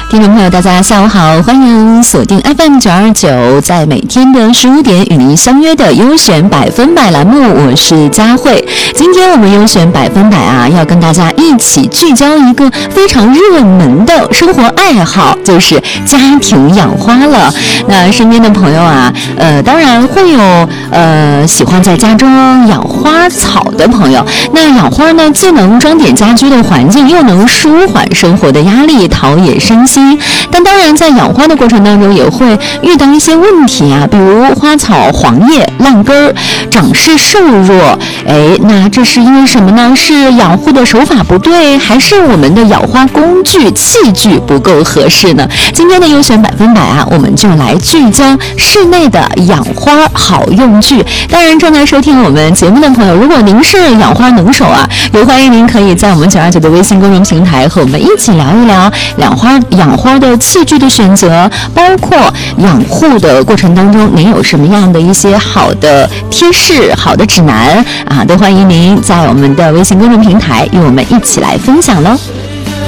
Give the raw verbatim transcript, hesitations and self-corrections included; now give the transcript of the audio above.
听众朋友大家下午好，欢迎锁定 F M 九二九，在每天的十五点与您相约的优选百分百栏目，我是佳慧。今天我们优选百分百啊，要跟大家一起聚焦一个非常热门的生活爱好，就是家庭养花了。那身边的朋友啊，呃，当然会有呃喜欢在家中养花草的朋友。那养花呢，既能装点家居的环境，又能舒缓生活的压力，陶冶身心。但当然，在养花的过程当中，也会遇到一些问题啊，比如花草黄叶、烂根儿、长势瘦弱。哎，那这是因为什么呢？是养护的手法不对，还是我们的养花工具器具不够合适呢？今天的优选百分百啊，我们就来聚焦室内的养花好用具。当然，正在收听我们节目的朋友，如果您是养花能手啊，也欢迎您可以在我们九二九的微信公众平台和我们一起聊一聊养花养花的器具的选择，包括养护的过程当中，您有什么样的一些好的贴士、好的指南啊，都欢迎您在我们的微信公众平台与我们一起来分享喽。